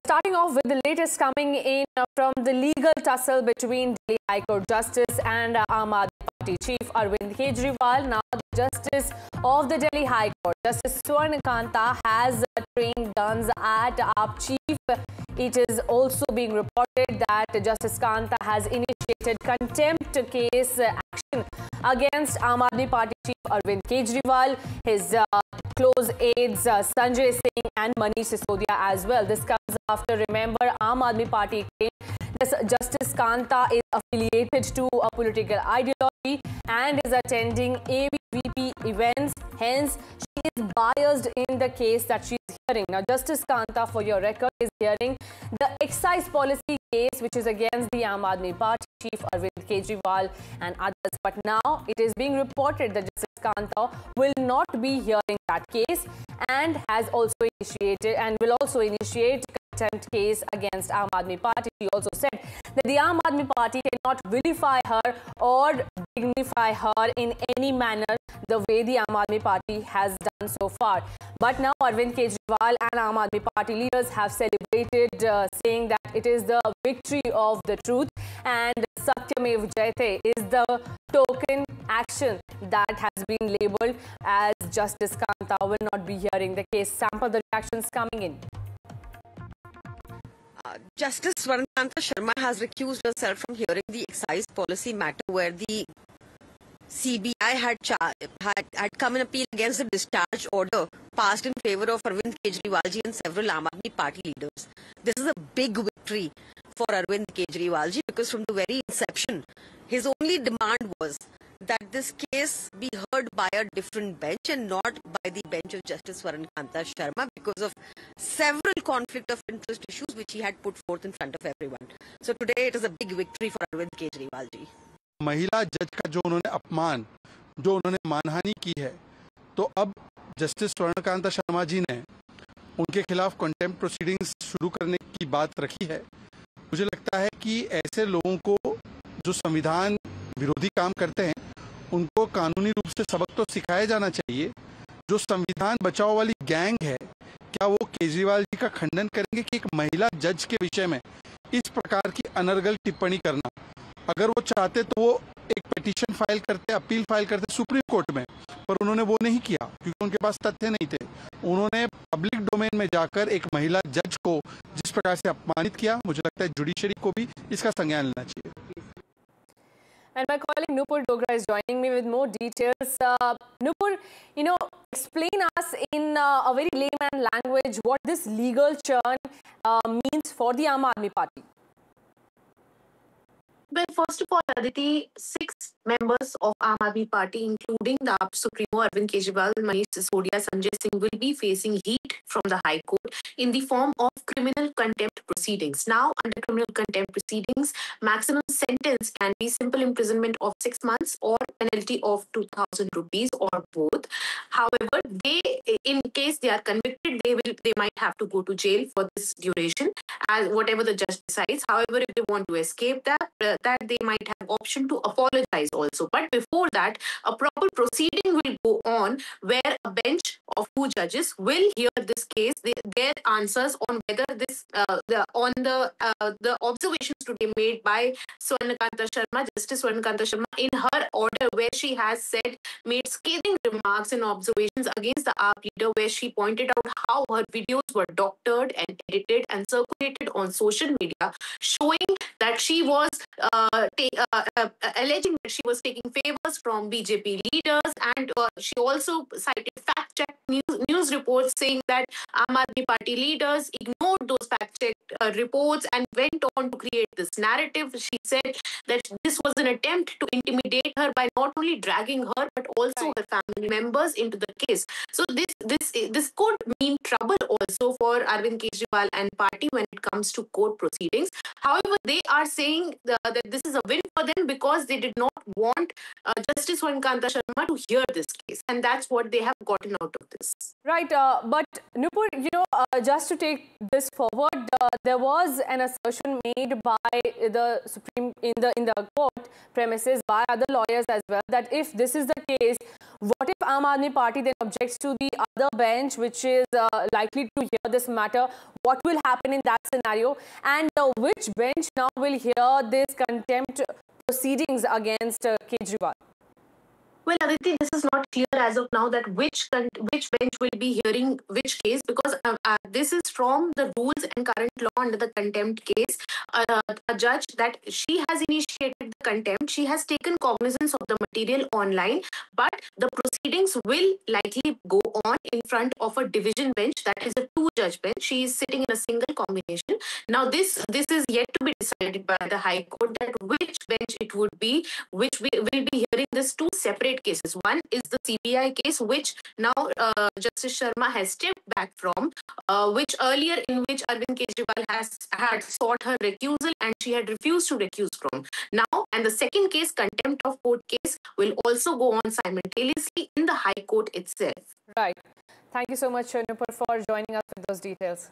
Starting off with the latest coming in from the legal tussle between Delhi High Court Justice and Aam Aadmi Party Chief Arvind Kejriwal. Now, the Justice of the Delhi High Court, Justice Swarna Kanta, has trained guns at AAP Chief. It is also being reported that Justice Kanta has initiated contempt case action against Aam Aadmi Party Chief Arvind Kejriwal, his close aides Sanjay Singh and Manish Sisodia as well. This comes after, remember, Aam Aadmi Party claimed this Justice Kanta is affiliated to a political ideology and is attending ABVP events. Hence, she is biased in the case that she is hearing. Now, Justice Kanta, for your record, is hearing the excise policy case, which is against the Aam Aadmi Party Chief Arvind Kejriwal and others. But now it is being reported that Justice Kanta will not be hearing that case and has also initiated and will also initiate contempt case against Aam Aadmi Party. She also said that the Aam Aadmi Party cannot vilify her or dignify her in any manner the way the Aam Aadmi Party has done so far. But now Arvind Kejriwal and Aam Aadmi Party leaders have celebrated, saying that it is the victory of the truth and Satyamev Jayate is the token action that has been labelled as Justice Kanta will not be hearing the case. Sample the reactions coming in. Justice Swarna Kanta Sharma has recused herself from hearing the excise policy matter where the CBI had come in appeal against the discharge order passed in favour of Arvind Kejriwalji and several Aam Aadmi Party leaders. This is a big victory for Arvind Kejriwalji because from the very inception, his only demand was that this case be heard by a different bench and not by the bench of Justice Swarna Kanta Sharma because of several conflict of interest issues which he had put forth in front of everyone. So today it is a big victory for Arvind Kejriwal ji. महिला जज का जो उन्होंने अपमान, जो उन्होंने मानहानि की है, तो अब जस्टिस स्वर्णकांता शर्मा जी ने उनके खिलाफ कंटेम्प्ट प्रोसीडिंग्स शुरू करने की बात रखी है। मुझे लगता है कि ऐसे लोगों को जो संविधान विरोधी काम करते हैं उनको कानूनी रूप से सबक तो सिखाया जाना चाहिए। जो संविधान बचाओ वाली गैंग है, क्या वो केजरीवाल जी का खंडन करेंगे कि एक महिला जज के विषय में इस प्रकार की अनर्गल टिप्पणी करना? अगर वो चाहते तो वो एक पिटीशन फाइल करते, अपील फाइल करते सुप्रीम कोर्ट में, पर उन्होंने वो नहीं किया क्योंकि उनके पास तथ्य नहीं थे। उन्होंने पब्लिक डोमेन में जाकर एक महिला जज को जिस प्रकार से अपमानित किया, मुझे लगता है जुडिशरी को भी इसका संज्ञान लेना चाहिए। And my colleague Nupur Dogra is joining me with more details. Nupur, explain us in a very layman language what this legal churn means for the Aam Aadmi Party. Well, first of all, Aditi, 6 members of Aam Aadmi Party, including the AAP Supremo Arvind Kejriwal, Manish Sisodia, Sanjay Singh, will be facing heat from the High Court in the form of criminal contempt proceedings. Now, under criminal contempt proceedings, maximum sentence can be simple imprisonment of 6 months or penalty of 2,000 rupees or both. However, in case they are convicted, they might have to go to jail for this duration, as whatever the judge decides. However, if they want to escape that they might have option to apologize also. But before that, a proper proceeding will go on where a bench of 2 judges will hear this case, their answers on whether this the observations today made by Swarna Kanta Sharma, Justice Swarna Kanta Sharma, in her order where she has made scathing remarks and observations against the AAP leader, where she pointed out how her videos were doctored and edited and circulated on social media, showing that she was alleging that she was taking favors from BJP leaders, and she also cited fact-check news reports saying that Aam Aadmi Party leaders ignored those fact-check reports and went on to create this narrative. She said that this was an attempt to intimidate her by not only dragging her but also her family members into the case. So this could mean trouble also for Arvind Kejriwal and party when it comes to court proceedings. However, they are saying that this is a win for them because they did not want Justice Swarna Kanta Sharma to hear this case, and that's what they have gotten out of this. Right, but Nupur, just to take this forward, there was an assertion made by the Supreme in the court premises by other lawyers as well that if this is the case, What if Aam Aadmi Party then objects to the other bench, which is likely to hear this matter? What will happen in that scenario? And which bench now will hear this contempt proceedings against Kejriwal? Well, Aditi, this is not clear as of now that which bench will be hearing which case, because this is from the rules and current law under the contempt case. A judge that she has initiated the contempt, she has taken cognizance of the material online, but the proceedings will likely go on in front of a division bench, that is a two-judge bench. She is sitting in a single combination. Now, this is yet to be decided by the High Court, that which bench it would be, which we will be hearing these two separate cases. One is the CBI case, which now Justice Sharma has stepped back from, which earlier in which Arvind Kejriwal had sought her recusal and she had refused to recuse from. Now, and the second case, contempt of court case, will also go on simultaneously in the High Court itself. Right. Thank you so much, Nupur, for joining us with those details.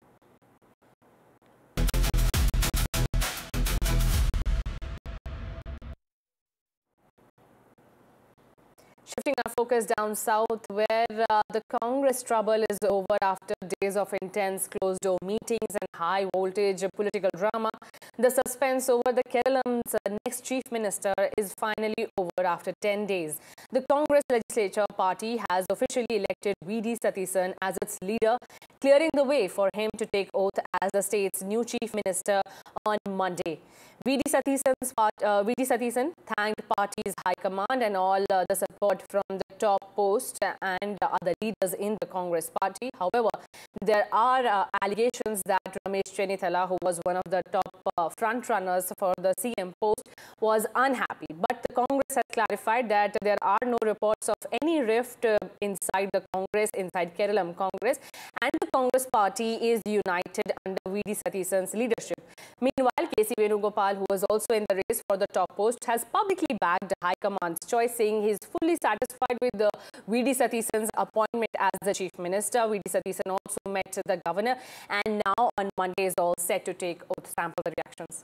Shifting our focus down south, where the Congress trouble is over after days of intense closed-door meetings and high-voltage political drama. The suspense over the Keralam's next chief minister is finally over after 10 days. The Congress legislature party has officially elected V.D. Satheesan as its leader, clearing the way for him to take oath as the state's new chief minister on Monday. V.D. Satheesan thanked party's high command and all the support from the top post and other leaders in the Congress party. However, there are allegations that Ramesh Chennithala, who was one of the top front runners for the CM post, was unhappy. But the Congress has clarified that there are no reports of any rift inside the Congress, inside Keralam Congress, and the Congress party is united under V.D. Satheesan's leadership. Meanwhile, K.C. Venugopal, who was also in the race for the top post, has publicly backed High Command's choice, saying he is fully satisfied with the V.D. Satheesan's appointment as the chief minister. V.D. Satheesan also met the governor and now on Monday is all set to take oath. Sample the reactions.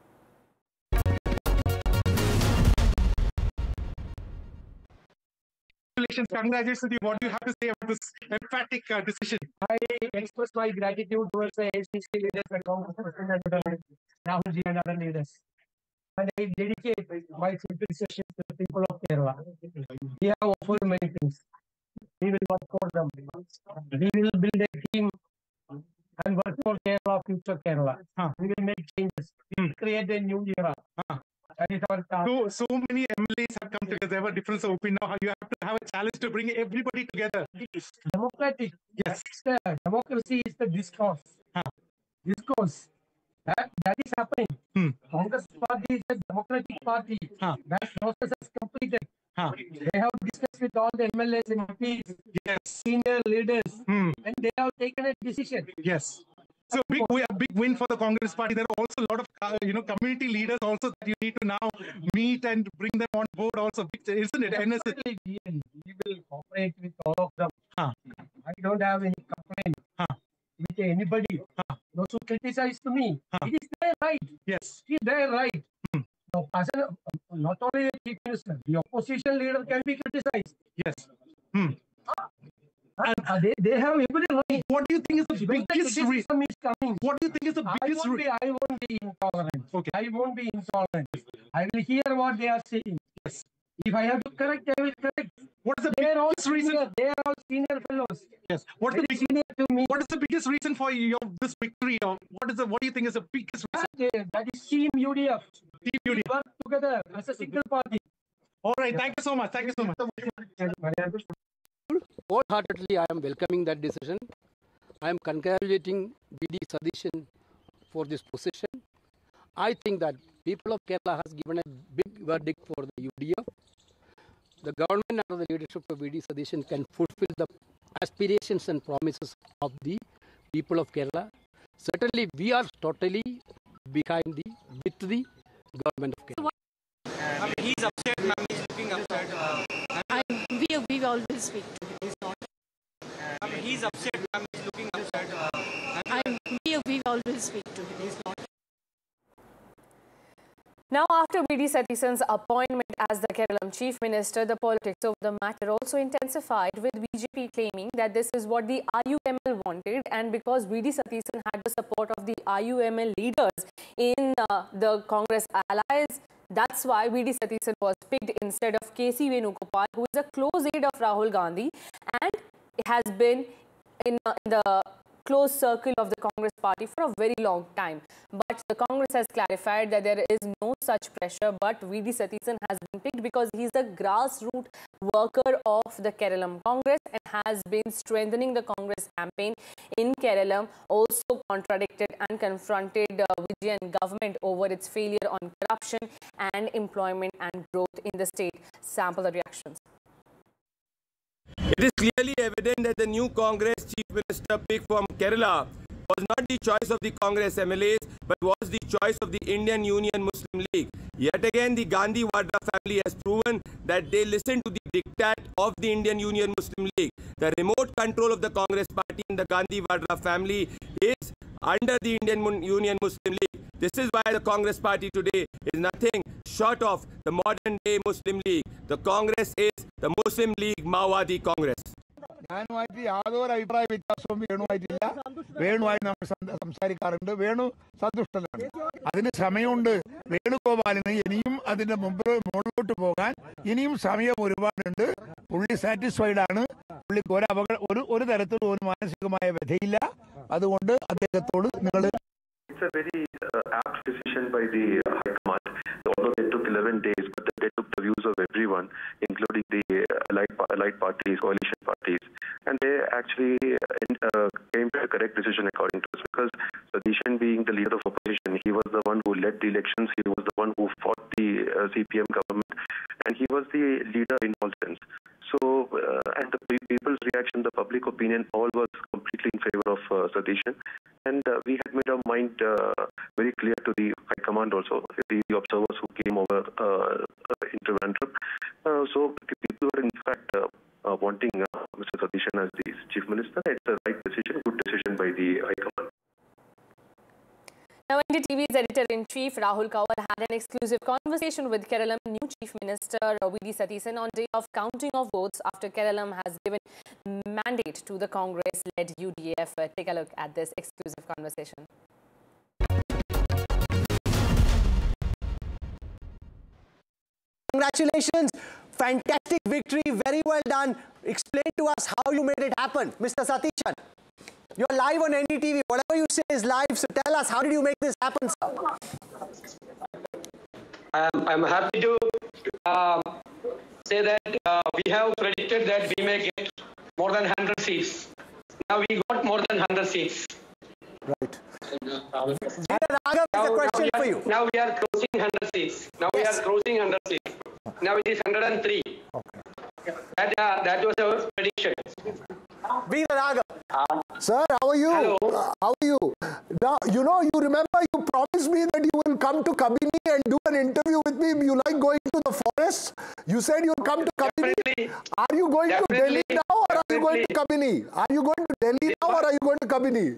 Congratulations to you. What do you have to say about this emphatic decision? I express my gratitude towards the ACC leaders, the Congress President, Rahulji and other leaders. And I dedicate my simple session to the people of Kerala. We have offered many things. We will work for them. We will build a team and work for Kerala, future Kerala. We will make changes. We will create a new era. That is our task. So many MLAs have come together. They have a difference of opinion. Now you have to have a challenge to bring everybody together. It is democratic. Yes. Democracy is the discourse. Discourse. That is happening. Congress party is a democratic party. That process is completed. They have discussed with all the MLAs and MPs, senior leaders, and they have taken a decision. Yes. So a big win for the Congress party. There are also a lot of community leaders also that you need to now meet and bring them on board. Also, isn't it? Definitely, we will cooperate with all of them. I don't have any complaint with anybody. Those who criticize to me, it is their right. Yes, it is their right. Now, as not only the chief minister, the opposition leader can be criticized. Yes. They have every right. What do you think is the biggest reason? What do you think is the biggest reason? I won't be intolerant. Okay. I won't be intolerant. I will hear what they are saying. Yes. If I have to correct, I will correct. What is the biggest reason? They are all senior fellows. Yes. What is the biggest reason for this victory? What do you think is the biggest reason? That is Team UDF. Team UDF. We work together as a single party. All right. Thank you so much. Thank you so much. Wholeheartedly, I am welcoming that decision. I am congratulating V.D. Satheesan for this position. I think that people of Kerala has given a big verdict for the UDF. The government under the leadership of V.D. Satheesan can fulfill the aspirations and promises of the people of Kerala. Certainly, we are totally with the government of Kerala. He's upset, ma'am. He's looking upset. We always speak to him. He's not. He's upset, ma'am. He's looking upset. We always speak to him. He's not. Now, after V.D. Satheesan's appointment as the Kerala Chief Minister, the politics of the matter also intensified, with BJP claiming that this is what the IUML wanted, and because V.D. Satheesan had the support of the IUML leaders in the Congress allies, that's why V.D. Satheesan was picked instead of K.C. Venugopal, who is a close aide of Rahul Gandhi and has been in the close circle of the Congress party for a very long time. But the Congress has clarified that there is no such pressure, but V.D. Satheesan has been picked because he's the grassroots worker of the Kerala Congress and has been strengthening the Congress campaign in Kerala, also contradicted and confronted Vijayan government over its failure on corruption and employment and growth in the state. Sample the reactions. It is clearly evident that the new Congress Chief Minister picked from Kerala was not the choice of the Congress MLAs, but was the choice of the Indian Union Muslim League. Yet again, the Gandhi Vadra family has proven that they listen to the diktat of the Indian Union Muslim League. The remote control of the Congress party and the Gandhi Vadra family is under the Indian Union Muslim League. This is why the Congress party today is nothing short of the modern day Muslim League. The Congress is the Muslim League Maowadi Congress. ഞാനുമായിട്ട് യാതൊരു അഭിപ്രായ വ്യത്യാസവും വേണുമായിട്ടില്ല. വേണുമായി നമ്മൾ സംസാരിക്കാറുണ്ട്. വേണു സന്തുഷ്ടനാണ്. അതിന് സമയമുണ്ട്. വേണുഗോപാലിന് ഇനിയും അതിന്റെ മുകളിലോട്ട് പോകാൻ ഇനിയും സമയം ഒരുപാടുണ്ട്. പുള്ളി സാറ്റിസ്ഫൈഡ് ആണ്. പുള്ളിക്ക് ഒരു തരത്തിലും ഒരു മാനസികമായ വ്യഥയില്ല. അതുകൊണ്ട് അദ്ദേഹത്തോട് നിങ്ങൾ It's a very apt decision by the High Command. Although they took 11 days, but they took the views of everyone, including the allied parties, coalition parties, and they actually came to a correct decision according to us. Because Satheesan, being the leader of opposition, he was the one who led the elections. He was the one who fought the CPM government, and he was the leader in all sense. So, and the people's reaction, the public opinion, all was completely in favor of Satheesan. And we had made our mind very clear to the High Command also, the observers who came over in Trivandrum. So the people were in fact wanting Mr. Satheesan as the Chief Minister. It's the right decision, good decision by the High Command. Now, NDTV's editor-in-chief Rahul Kanwar had an exclusive conversation with Kerala's new Chief Minister V.D. Satheesan on day of counting of votes after Kerala has given mandate to the Congress-led UDF. Take a look at this exclusive conversation. Congratulations, fantastic victory, very well done. Explain to us how you made it happen, Mr. Satheesan. You're live on NDTV. Whatever you say is live, so tell us, how did you make this happen, sir? I'm happy to say that we have predicted that we may get more than 100 seats. Now we got more than 100 seats. Right. Raghav, is a question for you. Now we are crossing 100 seats. Now we are crossing 100 seats. Now it is 103. Okay. That was our prediction. Veera Raghav. Sir, how are you? Hello. How are you? Now, you remember you promised me that you will come to Kabini and do an interview with me. You like going to the forest? You said you'll come to Kabini. Definitely. Are you going to Delhi now or are you going to Kabini? Are you going to Delhi now or are you going to Kabini?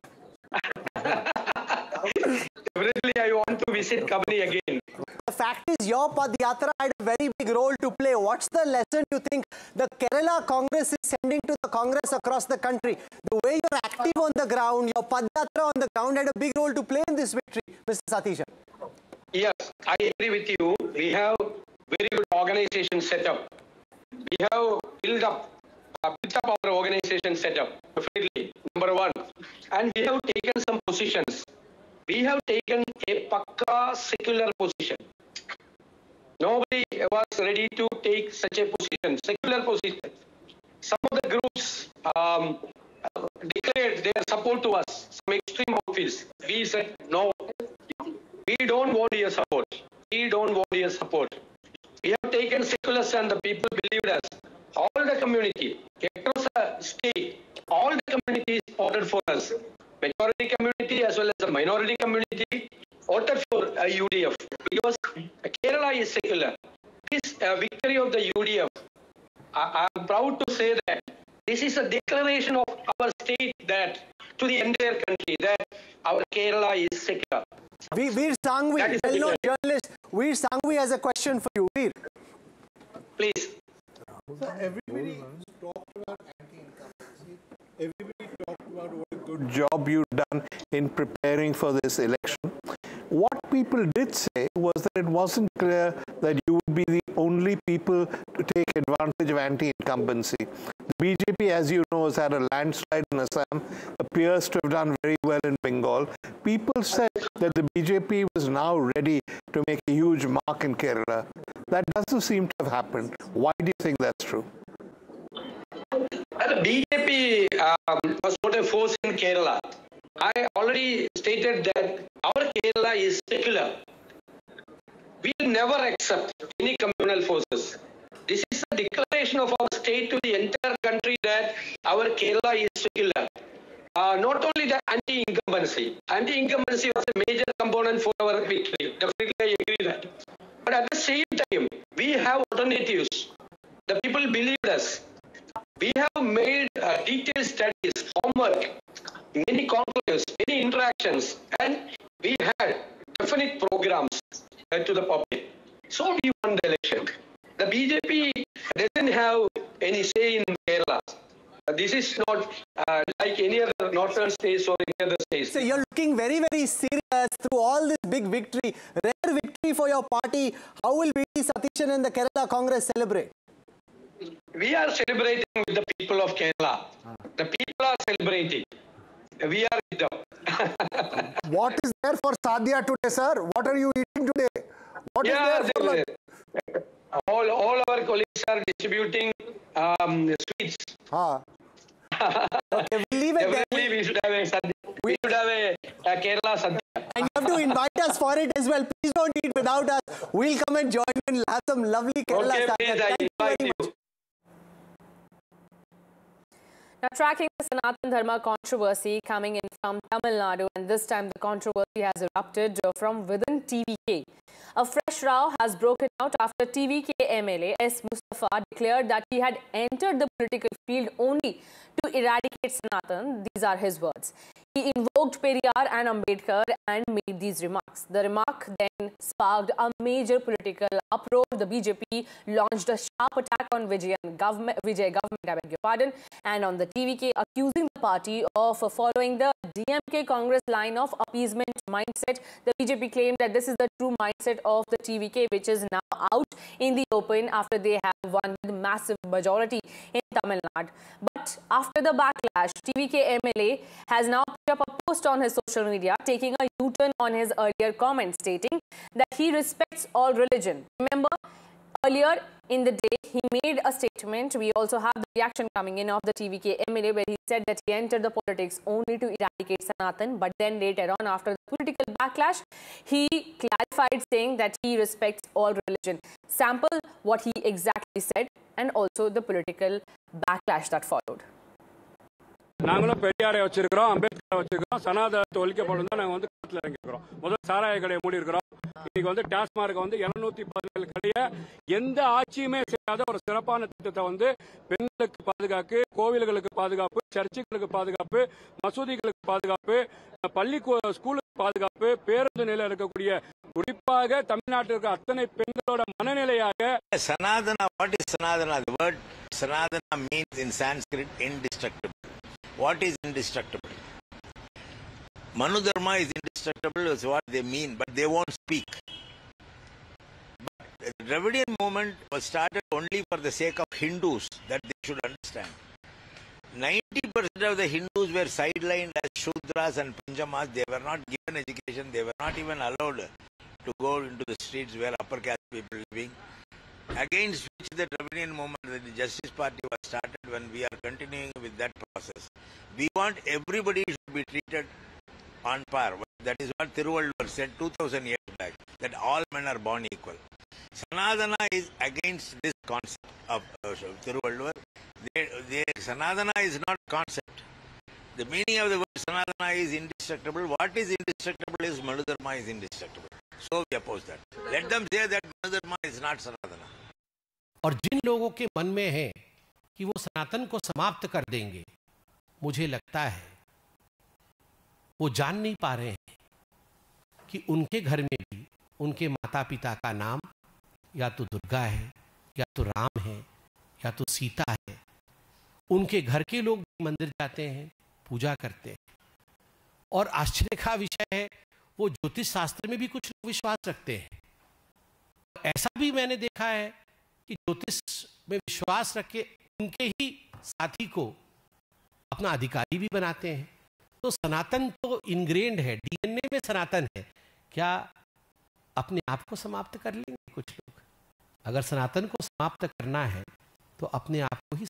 Definitely, I want to visit Kabini again. The fact is, your Padyatra had a very big role to play. What's the lesson you think the Kerala Congress is sending to the Congress across the country? The way you're active on the ground, your Padyatra on the ground had a big role to play in this victory, Mr. Satheesan. Yes, I agree with you. We have very good organization set up. We have built up our organization setup, definitely, number one. And we have taken some positions. We have taken a pakka secular position. Nobody was ready to take such a position, secular position. Some of the groups declared their support to us, some extreme outfits. We said, no, we don't want your support. We don't want your support. We have taken seculars and the people believed us. All the community, across the state, all the communities voted for us. Majority community as well as the minority community voted for UDF because Kerala is secular. This victory of the UDF, I'm proud to say that this is a declaration of our state that to the entire country that our Kerala is secular. Veer Sanghvi, well-known journalist. Veer Sanghvi has a question for you. Veer. Please. So everybody talked about anti-incumbency. Everybody talked about what a good job you've done in preparing for this election. What people did say was that it wasn't clear that you would be the only people to take advantage of anti-incumbency. The BJP, as you know, has had a landslide in Assam, appears to have done very well in Bengal. People said that the BJP was now ready to make a huge mark in Kerala. That doesn't seem to have happened. Why do you think that's true? The BJP was not a force in Kerala. I already stated that our Kerala is secular. We will never accept any communal forces. This is a declaration of our state to the entire country that our Kerala is secular. Not only the anti-incumbency. Anti-incumbency was a major component for our victory. Definitely I agree that. But at the same time, we have alternatives. The people believed us. We have made detailed studies, homework, many conclaves, many interactions, and we had definite programs to the public. So we won the election. The BJP doesn't have any say in Kerala. This is not like any other northern states or any other states. So you're looking very, very serious through all this big victory, rare victory for your party. How will V.D. Satishan and the Kerala Congress celebrate? We are celebrating with the people of Kerala. The people are celebrating. We are with them. What is there for Sadhya today, sir? What are you eating today? What is there for lunch? All our colleagues are distributing sweets. Okay, we'll leave it there. Definitely we should have a Sadhya. We should have a Kerala Sadhya. And you have to invite us for it as well. Please don't eat without us. We'll come and join and have some lovely Kerala Sadhya. Please, I invite you. Now, tracking the Sanatan Dharma controversy coming in from Tamil Nadu, and this time the controversy has erupted from within TVK. A fresh row has broken out after TVK MLA S. Mustafa declared that he had entered the political field only to eradicate Sanatan. These are his words. He invoked Periyar and Ambedkar and made these remarks. The remark then sparked a major political uproar. The BJP launched a sharp attack on Vijay government, I beg your pardon, and on the TVK, accusing the party of following the DMK Congress line of appeasement mindset. The BJP claimed that this is the true mindset of the TVK, which is now out in the open after they have won with massive majority in Tamil Nadu. But after the backlash, TVK MLA has now put up a post on his social media, taking a U-turn on his earlier comment, stating that he respects all religion. Remember, earlier in the day, he made a statement. We also have the reaction coming in of the TVK MLA, where he said that he entered the politics only to eradicate Sanatan. But then later on, after the political backlash, he clarified, saying that he respects all religion. Sample what he exactly said and also the political backlash that followed. நாங்களும் பெரியாரை வச்சிருக்கிறோம், அம்பேத்கரை வச்சிருக்கிறோம், சனாதனத்தை ஒழிக்கப்படும் தான் நாங்கள் வந்து காலத்தில் இறங்கிருக்கிறோம். முதல் சாராய கடையை மூடி இருக்கிறோம். இன்னைக்கு வந்து டாஸ்மார்க் வந்து 217 கடையை எந்த ஆட்சியுமே செய்யாத ஒரு சிறப்பான திட்டத்தை வந்து பெண்களுக்கு பாதுகாப்பு, கோவில்களுக்கு பாதுகாப்பு, சர்ச்சுகளுக்கு பாதுகாப்பு, மசூதிகளுக்கு பாதுகாப்பு, பள்ளி ஸ்கூலுக்கு பாதுகாப்பு, பேருந்து நிலையில் இருக்கக்கூடிய குறிப்பாக தமிழ்நாட்டில் இருக்க அத்தனை பெண்களோட மனநிலையாக Sanadana. What is Sanadana? The word Sanadana means in Sanskrit indestructible. What is indestructible? Manu Dharma is indestructible is what they mean, but they won't speak. But the Dravidian movement was started only for the sake of Hindus, that they should understand. 90% of the Hindus were sidelined as Shudras and Panchamas. They were not given education. They were not even allowed to go into the streets where upper caste people living. Against which the Dravidian movement, the Justice Party, was started. When we are continuing with that process, we want everybody should be treated on par. That is what Thiruvalluvar said 2000 years back, that all men are born equal. Sanadana is against this concept of Thiruvalluvar. Sanadana is not concept. The meaning of the word Sanadana is indestructible. What is indestructible is Manu Dharma is indestructible. So we oppose that. Let them say that Manu Dharma is not Sanadana. और जिन लोगों के मन में है कि वो सनातन को समाप्त कर देंगे, मुझे लगता है वो जान नहीं पा रहे हैं कि उनके घर में भी उनके माता पिता का नाम या तो दुर्गा है, या तो राम है, या तो सीता है। उनके घर के लोग मंदिर जाते हैं, पूजा करते हैं। और आश्चर्य का विषय है, वो ज्योतिष शास्त्र में भी कुछ लोग विश्वास रखते हैं। ऐसा भी मैंने देखा है कि ज्योतिष में विश्वास रख के उनके ही साथी को अपना अधिकारी भी बनाते हैं। तो सनातन तो इनग्रेन्ड है, डीएनए में सनातन है। क्या अपने आप को समाप्त कर लेंगे कुछ लोग? अगर सनातन को समाप्त करना है तो अपने आप को ही